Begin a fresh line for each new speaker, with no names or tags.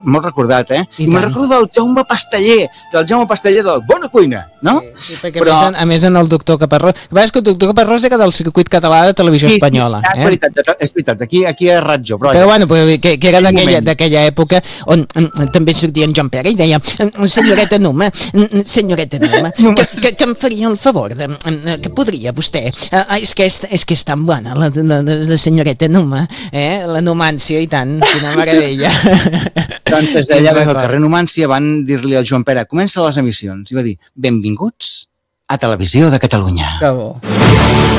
molt recordat,
I
I me'n recordo del Jaume Pasteller, del Bona Cuina, no?
Sí, perquè a més en el doctor Caparrós... És que el doctor Caparrós era del circuit català de televisió espanyola.
És veritat, aquí és ratjo.
Però bueno, que era d'aquella època on també sortia en Joan Pere i deia senyoreta Numa, que em faria el favor, que podria vostè... És que és tan bona la senyoreta Numa, la numància i tant, quina meravella.
Doncs des d'allà, des del carrer Numància, van dir-li al Joan Pere, comença les emissions, i va dir, benvinguts a Televisió de Catalunya.
Que bo.